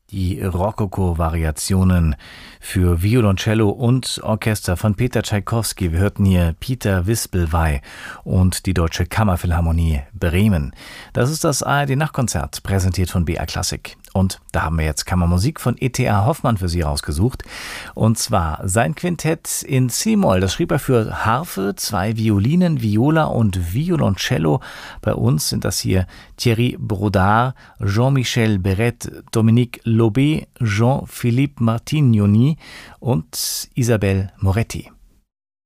Die Rokoko-Variationen für Violoncello und Orchester von Peter Tschaikowski. Wir hörten hier Peter Wispelwey und die Deutsche Kammerphilharmonie Bremen. Das ist das ARD-Nachtkonzert, präsentiert von BR Klassik. Und da haben wir jetzt Kammermusik von E.T.A. Hoffmann für Sie rausgesucht. Und zwar sein Quintett in C-Moll. Das schrieb er für Harfe, 2 Violinen, Viola und Violoncello. Bei uns sind das hier Thierry Brodard, Jean-Michel Beret, Dominique Lobé, Jean-Philippe Martignoni und Isabelle Moretti.